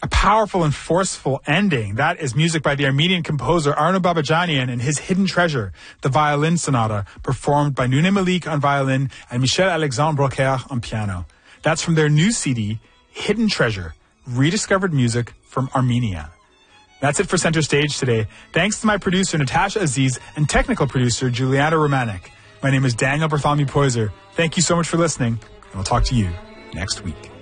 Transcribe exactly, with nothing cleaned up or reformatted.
A powerful and forceful ending. That is music by the Armenian composer Arno Babajanian and his Hidden Treasure, the violin sonata, performed by Nune Malik on violin and Michel-Alexandre Brocaire on piano. That's from their new C D, Hidden Treasure, Rediscovered Music from Armenia. That's it for Center Stage today. Thanks to my producer, Natasha Aziz, and technical producer, Juliana Romanek. My name is Daniel Bartholomew Poyser. Thank you so much for listening, and I'll talk to you next week.